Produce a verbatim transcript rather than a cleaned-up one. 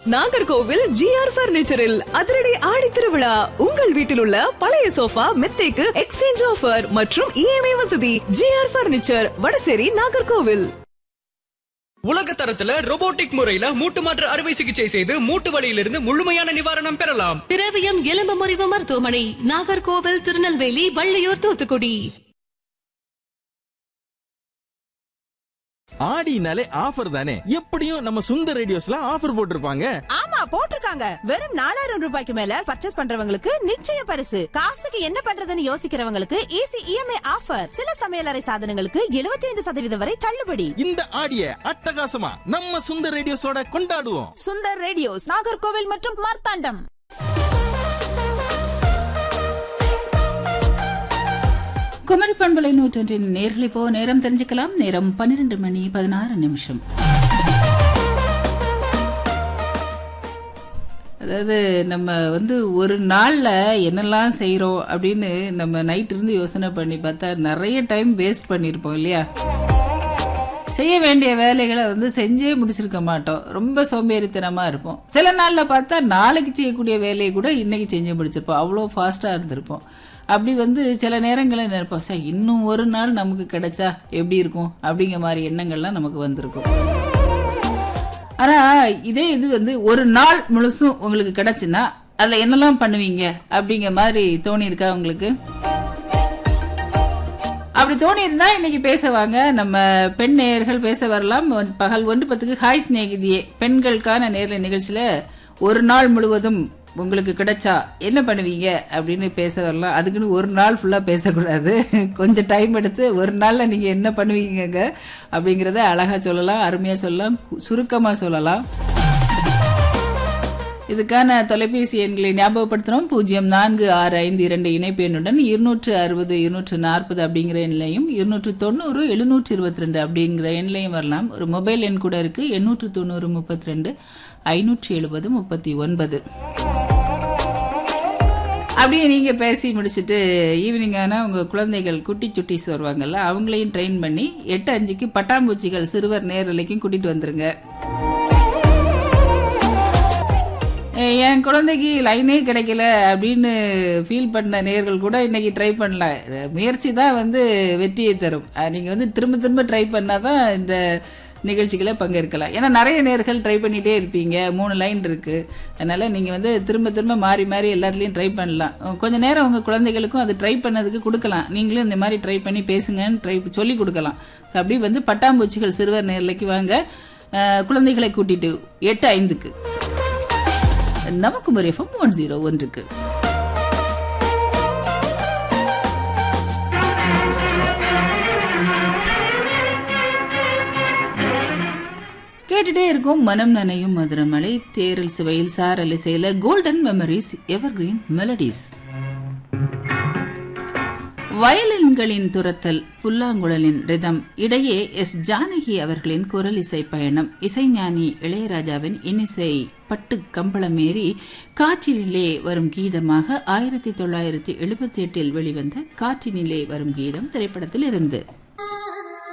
Nagercoil GR பர்னிச்சரில் அதிரடி ஆடி திருவிழா. உங்கள் வீட்டில் உள்ள பழைய சோஃபா மெத்தைக்கு எக்ஸ்சேஞ்ச் ஆஃபர் மற்றும் இஎம்ஐ வசதி. GR furniture, Vadasery, Nagercoil. உலக தரத்துல ரோபோட்டிக் முறையில மூட்டு மாற்று அறுவை சிகிச்சை செய்து மூட்டு வலியிலிருந்து முழுமையான நிவாரணம் பெறலாம். திரவியம் எலும்பு முறிவு மருத்துவமனை, நாகர்கோவில், திருநெல்வேலி, வள்ளியூர், தூத்துக்குடி. ஆடினாலே ஆஃபர் தானே, எப்படியும் நம்ம சுந்தர் ரேடியோஸ்ல ஆஃபர் போட்டிருப்பாங்க. ஆமா, போட்டிருக்காங்க. வெறும் நாலாயிரம் ரூபாய்க்கு மேல பர்ச்சேஸ் பண்றவங்களுக்கு நிச்சய பரிசு. காசுக்கு என்ன பண்றதுன்னு யோசிக்கிறவங்களுக்கு ஈஸி இஎம்ஐ ஆஃபர். சில சமையலறை சாதனங்களுக்கு எழுபத்தி ஐந்து சதவீதம் வரை தள்ளுபடி. இந்த ஆடிய அட்டகாசமா நம்ம சுந்தர் ரேடியோஸோட கொண்டாடுவோம். சுந்தர் ரேடியோஸ், நாகர்கோவில் மற்றும் மார்த்தாண்டம். குமரி பண்பலை நூற்றொன்றின் நேர்களை போ நேரம் தெரிஞ்சுக்கலாம். நேரம் பன்னிரண்டு மணி பதினாறு நிமிஷம். அதாவது நம்ம வந்து ஒரு நாள்ல என்னெல்லாம் செய்யறோம் அப்படின்னு நம்ம நைட் இருந்து யோசனை பண்ணி பார்த்தா நிறைய டைம் வேஸ்ட் பண்ணிருப்போம் இல்லையா? செய்ய வேண்டிய வேலைகளை வந்து செஞ்சே முடிச்சிருக்க மாட்டோம். ரொம்ப சோம்பேறித்தனமா இருப்போம். சில நாள்ல பார்த்தா நாளைக்கு செய்யக்கூடிய வேலையை கூட இன்னைக்கு செஞ்சு முடிச்சிருப்போம். அவ்வளோ ஃபாஸ்டா இருந்திருப்போம். அப்படி வந்து சில நேரங்களில் நினைப்போம், சார் இன்னும் ஒரு நாள் நமக்கு கிடைச்சா எப்படி இருக்கும் அப்படிங்கிற மாதிரி எண்ணங்கள்லாம் நமக்கு வந்திருக்கும். ஆனா இதே இது வந்து ஒரு நாள் முழுசும் உங்களுக்கு கிடைச்சுன்னா அதுல என்னெல்லாம் பண்ணுவீங்க அப்படிங்கிற மாதிரி தோணி இருக்கா உங்களுக்கு? அப்படி தோணி இருந்தா இன்னைக்கு பேசவாங்க. நம்ம பெண் நேயர்கள் பேச வரலாம். பகல் ஒன்று பத்துக்கு ஹாய் சிநேகிதியே பெண்களுக்கான நேர்ல நிகழ்ச்சியில ஒரு நாள் முழுவதும் உங்களுக்கு கிடைச்சா என்ன பண்ணுவீங்க அப்படின்னு பேச வரலாம். அதுக்குன்னு ஒரு நாள் ஃபுல்லா பேசக்கூடாது. கொஞ்சம் டைம் எடுத்து ஒரு நாள்ல நீங்க என்ன பண்ணுவீங்க அப்படிங்கறத அழகா சொல்லலாம், அருமையா சொல்லலாம், சுருக்கமா சொல்லலாம். இதுக்கான தொலைபேசி எண்களை ஞாபகப்படுத்துறோம். பூஜ்ஜியம் நான்கு ஆறு ஐந்து இரண்டு இணைப்பு எண்ணுடன் இருநூற்று அறுபது இருநூற்று நாற்பது அப்படிங்கிற எண்ணிலையும் இருநூற்று தொண்ணூறு எழுநூற்று இருபத்தி ரெண்டு அப்படிங்கிற எண்ணிலையும் வரலாம். ஒரு மொபைல் எண் கூட இருக்கு, எண்ணூற்று தொண்ணூறு முப்பத்தி ரெண்டு ஐநூற்றி எழுபது முப்பத்தி ஒன்பது. அப்படியே நீங்க பேசி முடிச்சுட்டு ஈவினிங் ஆனா உங்க குழந்தைகள் குட்டி சுட்டிஸ் வருவாங்கல்ல, அவங்களையும் ட்ரெயின் பண்ணி எட்டு அஞ்சுக்கு பட்டாம்பூச்சிகள் சிறுவர் நேரலைக்கும் கூட்டிட்டு வந்துருங்க. என் குழந்தைக்கு லைனே கிடைக்கல அப்படின்னு ஃபீல் பண்ண நேர்கள் கூட இன்னைக்கு ட்ரை பண்ணலாம். முயற்சி தான் வந்து வெற்றியை தரும். நீங்க வந்து திரும்ப திரும்ப ட்ரை பண்ணாதான் இந்த நிகழ்ச்சிகளை பங்கேற்கலாம். ஏன்னா நிறைய நேர்கள் ட்ரை பண்ணிட்டே இருப்பீங்க, மூணு லைன் இருக்கு. அதனால நீங்க வந்து திரும்ப திரும்ப மாறி மாறி எல்லாத்துலயும் ட்ரை பண்ணலாம். கொஞ்ச நேரம் உங்க குழந்தைகளுக்கும் அது ட்ரை பண்ணதுக்கு கொடுக்கலாம். நீங்களும் இந்த மாதிரி ட்ரை பண்ணி பேசுங்கன்னு ட்ரை சொல்லி கொடுக்கலாம். அப்படி வந்து பட்டாம்பூச்சிகள் சிறுவர் நேரலைக்கு வாங்க, குழந்தைகளை கூட்டிட்டு எட்டு ஐந்துக்கு நமக்கு ஒரு எஃப்எம் ஒன் ஜீரோ ஒன்றுக்கு. கேட்டுட்டே இருக்கும் மனம் நனையும் மதுரமலை, தேரல் சுவையில் சாரல் இசையில golden memories, evergreen melodies. வயலின்களின் துரத்தல், புல்லாங்குழலின் rhythm, இடையே எஸ் ஜானகி அவர்களின் குரல் இசை பயணம். இசைஞானி இளையராஜாவின் இன்னிசை பட்டு கம்பளமேறி காற்றினிலே வரும் கீதமாக ஆயிரத்தி தொள்ளாயிரத்தி எழுபத்தி எட்டில் வெளிவந்த காற்றினிலே வரும் கீதம் திரைப்படத்தில் இருந்து